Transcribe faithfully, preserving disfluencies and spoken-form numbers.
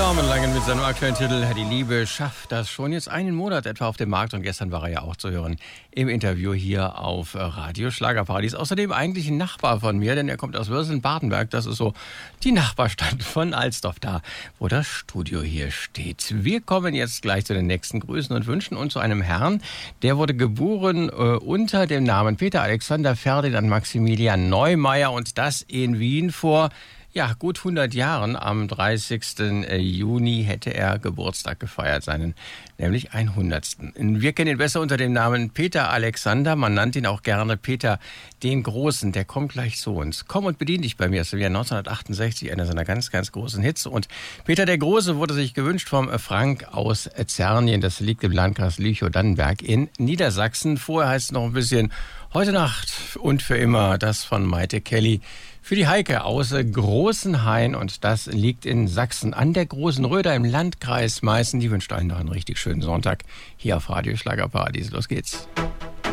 Norman Langen mit seinem aktuellen Titel Die Liebe schafft das schon jetzt einen Monat etwa auf dem Markt und gestern war er ja auch zu hören im Interview hier auf Radio Schlagerparadies. Außerdem eigentlich ein Nachbar von mir, denn er kommt aus Würseln-Badenberg. Das ist so die Nachbarstadt von Alsdorf, da wo das Studio hier steht. Wir kommen jetzt gleich zu den nächsten Grüßen und Wünschen und zu einem Herrn, der wurde geboren äh, unter dem Namen Peter Alexander Ferdinand Maximilian Neumeier und das in Wien vor Ja, gut hundert Jahren, am dreißigsten Juni hätte er Geburtstag gefeiert, seinen nämlich hundertsten Wir kennen ihn besser unter dem Namen Peter Alexander, man nannte ihn auch gerne Peter den Großen, der kommt gleich zu uns. Komm und bedien dich bei mir, das ist ja neunzehnhundertachtundsechzig, einer seiner ganz, ganz großen Hits. Und Peter der Große wurde sich gewünscht vom Frank aus Zernien, das liegt im Landkreis Lüchow-Dannenberg in Niedersachsen. Vorher heißt es noch ein bisschen Heute Nacht und für immer, das von Maite Kelly. Für die Heike aus Großenhain und das liegt in Sachsen an der Großen Röder im Landkreis Meißen. Die wünscht euch noch einen richtig schönen Sonntag hier auf Radio Schlagerparadies. Los geht's.